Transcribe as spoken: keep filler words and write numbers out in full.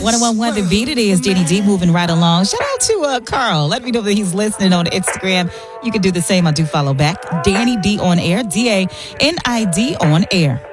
one oh one one The Beat. It is Danny D moving right along. Shout out to uh, Carl. Let me know that he's listening on Instagram. You can do the same. I do follow back. Danny D on air. D A N I D on air.